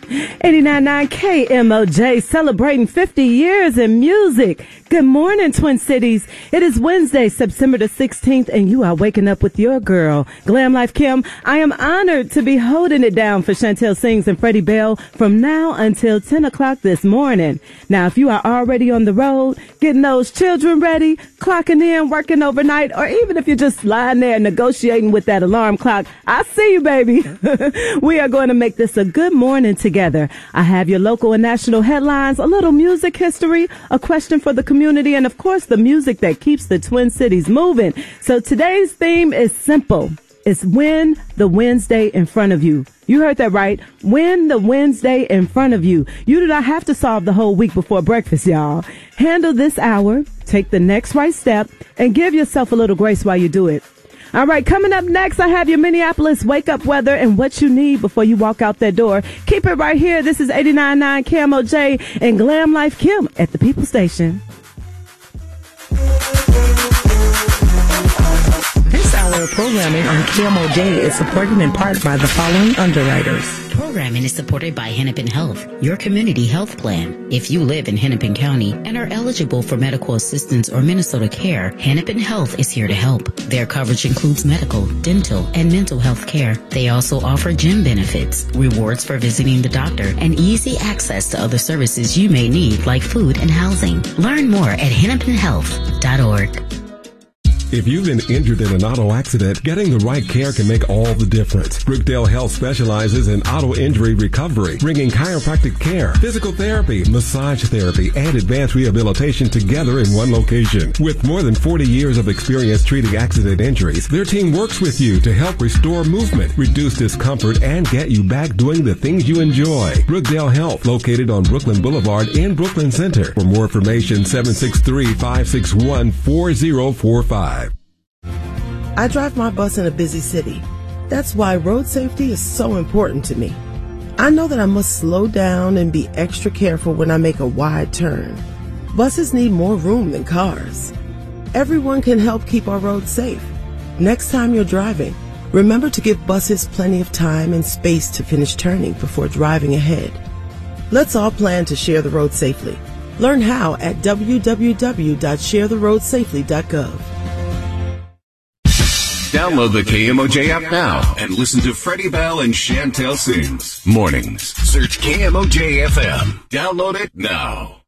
89.9 KMOJ celebrating 50 years in music. Good morning, Twin Cities. It is Wednesday, September the 16th, and you are waking up with your girl, Glam Life Kim. I am honored to be holding it down for Chantel Sings and Freddie Bell from now until 10 o'clock this morning. Now, if you are already on the road, getting those children ready, clocking in, working overnight, or even if you're just lying there negotiating with that alarm clock, I see you, baby. We are going to make this a good morning together. I have your local and national headlines, a little music history, a question for the community, and of course the music that keeps the Twin Cities moving. So today's theme is simple. It's win the Wednesday in front of you. You heard that right. Win the Wednesday in front of you. You do not have to solve the whole week before breakfast, y'all. Handle this hour, take the next right step, and give yourself a little grace while you do it. All right, coming up next, I have your Minneapolis wake-up weather and what you need before you walk out that door. Keep it right here. This is 89.9 KMOJ and Glam Life Kim at the People Station. This hour of programming on KMOJ is supported in part by the following underwriters. Programming is supported by Hennepin Health, your community health plan. If you live in Hennepin County and are eligible for medical assistance or Minnesota Care, Hennepin Health is here to help. Their coverage includes medical, dental, and mental health care. They also offer gym benefits, rewards for visiting the doctor, and easy access to other services you may need like food and housing. Learn more at hennepinhealth.org. If you've been injured in an auto accident, getting the right care can make all the difference. Brookdale Health specializes in auto injury recovery, bringing chiropractic care, physical therapy, massage therapy, and advanced rehabilitation together in one location. With more than 40 years of experience treating accident injuries, their team works with you to help restore movement, reduce discomfort, and get you back doing the things you enjoy. Brookdale Health, located on Brooklyn Boulevard in Brooklyn Center. For more information, 763-561-4045. I drive my bus in a busy city. That's why road safety is so important to me. I know that I must slow down and be extra careful when I make a wide turn. Buses need more room than cars. Everyone can help keep our roads safe. Next time you're driving, remember to give buses plenty of time and space to finish turning before driving ahead. Let's all plan to share the road safely. Learn how at www.sharetheroadsafely.gov. Download the KMOJ app now and listen to Freddie Bell and Chantel Sings. Mornings. Search KMOJ FM. Download it now.